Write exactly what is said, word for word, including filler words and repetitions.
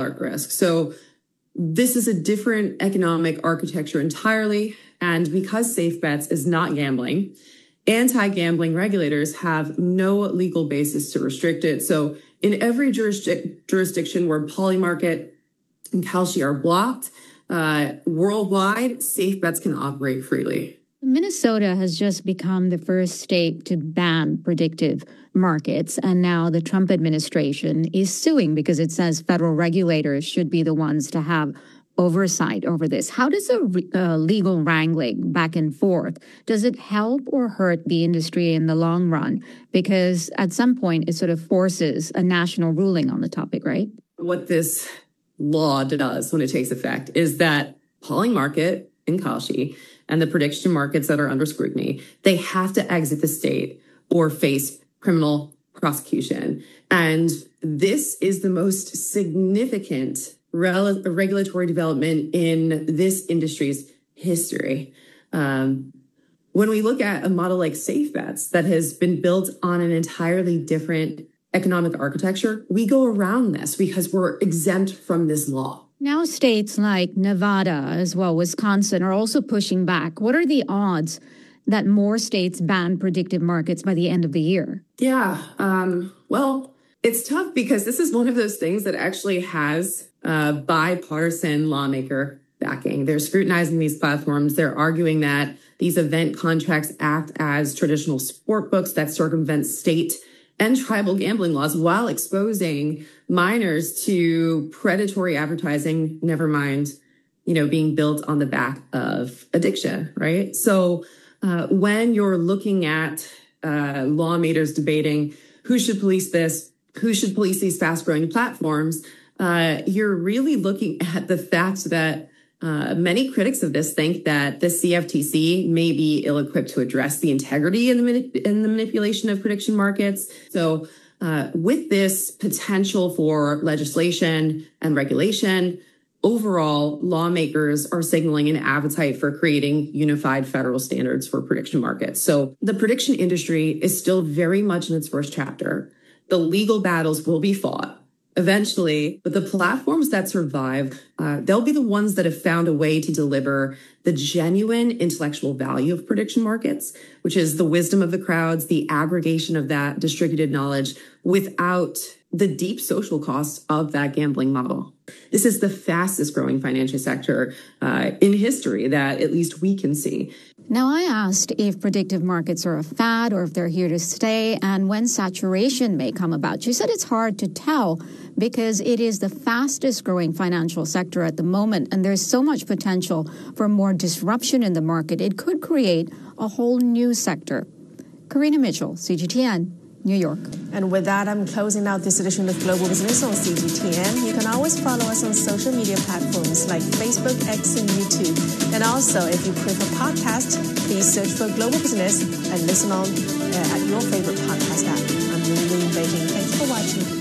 product risk. So this is a different economic architecture entirely. And because Safe Bets is not gambling, anti-gambling regulators have no legal basis to restrict it. So in every jurisdic- jurisdiction where Polymarket and Kalshi are blocked, uh, worldwide, Safe Bets can operate freely. Minnesota has just become the first state to ban predictive markets, and now the Trump administration is suing because it says federal regulators should be the ones to have oversight over this. How does a uh, legal wrangling back and forth, does it help or hurt the industry in the long run? Because at some point it sort of forces a national ruling on the topic, right? What this law does when it takes effect is that Polymarket and Kalshi and the prediction markets that are under scrutiny, they have to exit the state or face criminal prosecution. And this is the most significant rel- regulatory development in this industry's history. Um, when we look at a model like Safe Bets that has been built on an entirely different economic architecture, we go around this because we're exempt from this law. Now states like Nevada as well, Wisconsin, are also pushing back. What are the odds that more states ban predictive markets by the end of the year? Yeah, um, well, it's tough because this is one of those things that actually has uh, bipartisan lawmaker backing. They're scrutinizing these platforms. They're arguing that these event contracts act as traditional sport books that circumvent state and tribal gambling laws while exposing minors to predatory advertising, never mind, you know, being built on the back of addiction, right? So uh, when you're looking at uh, lawmakers debating who should police this, who should police these fast-growing platforms, uh, you're really looking at the fact that Uh, many critics of this think that the C F T C may be ill-equipped to address the integrity in the, mani- in the manipulation of prediction markets. So uh, with this potential for legislation and regulation, overall, lawmakers are signaling an appetite for creating unified federal standards for prediction markets. So the prediction industry is still very much in its first chapter. The legal battles will be fought eventually, but the platforms that survive, uh, they'll be the ones that have found a way to deliver the genuine intellectual value of prediction markets, which is the wisdom of the crowds, the aggregation of that distributed knowledge without the deep social costs of that gambling model. This is the fastest growing financial sector uh, in history that at least we can see. Now, I asked if predictive markets are a fad or if they're here to stay and when saturation may come about. She said it's hard to tell because it is the fastest growing financial sector at the moment, and there's so much potential for more disruption in the market. It could create a whole new sector. Karina Mitchell, C G T N, New York. And with that, I'm closing out this edition of Global Business on C G T N. You can always follow us on social media platforms like Facebook, X, and YouTube. And also, if you prefer podcast, please search for Global Business and listen on uh, at your favorite podcast app. I'm Lily in Beijing. Thanks for watching.